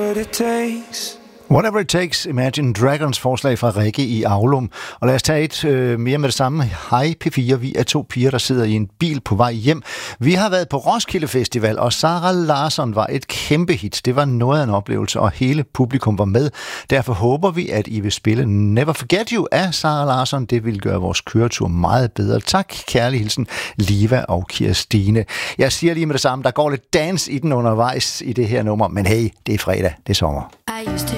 what it takes. Whatever It Takes, Imagine Dragons forslag fra Rikke i Aulum. Og lad os tage et mere med det samme. Hej P4, vi er 2 piger, der sidder i en bil på vej hjem. Vi har været på Roskilde Festival, og Sara Larsson var et kæmpe hit. Det var noget af en oplevelse, og hele publikum var med. Derfor håber vi, at I vil spille Never Forget You af Sara Larsson. Det vil gøre vores køretur meget bedre. Tak, kærlig hilsen, Liva og Kirstine. Jeg siger lige med det samme, der går lidt dans i den undervejs i det her nummer, men hey, det er fredag, det er sommer. I used to